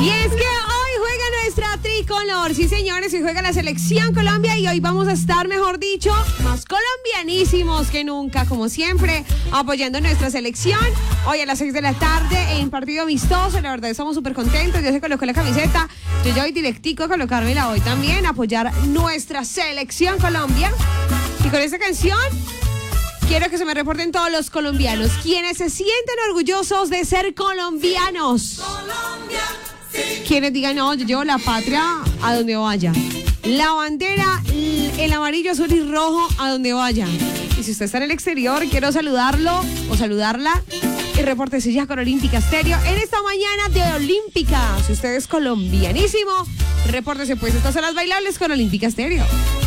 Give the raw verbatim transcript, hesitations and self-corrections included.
Y es que hoy juega nuestra tricolor. Sí, señores, hoy juega la Selección Colombia y hoy vamos a estar, mejor dicho, más colombianísimos que nunca, como siempre, apoyando nuestra selección. Hoy a las seis de la tarde en partido amistoso, la verdad estamos súper contentos. Yo se colocó la camiseta, yo ya voy directico a colocármela hoy también, a apoyar nuestra Selección Colombia. Y con esta canción quiero que se me reporten todos los colombianos, quienes se sienten orgullosos de ser colombianos. Colombia, sí. Quienes digan, no, yo llevo la patria a donde vaya. La bandera, el amarillo, azul y rojo a donde vaya. Y si usted está en el exterior, quiero saludarlo o saludarla y repórtese ya con Olímpica Estéreo en esta mañana de Olímpica. Si usted es colombianísimo, repórtese pues. Estas son las bailables con Olímpica Estéreo.